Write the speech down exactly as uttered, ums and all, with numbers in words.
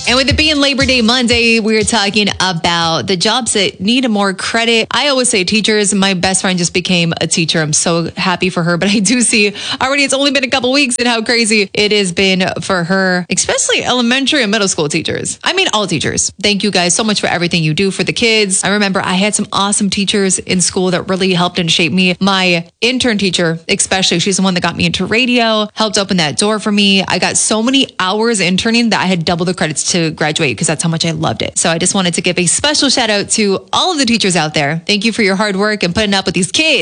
And with it being Labor Day Monday, we're talking about the jobs that need more credit. I always say teachers. My best friend just became a teacher. I'm so happy for her. But I do see already it's only been a couple weeks and how crazy it has been for her, especially elementary and middle school teachers. I mean, all teachers. Thank you guys so much for everything you do for the kids. I remember I had some awesome teachers in school that really helped and shaped me. My intern teacher, especially, she's the one that got me into radio, helped open that door for me. I got so many hours interning that I had double the credits to graduate because that's how much I loved it. So I just wanted to give a special shout out to all of the teachers out there. Thank you for your hard work and putting up with these kids.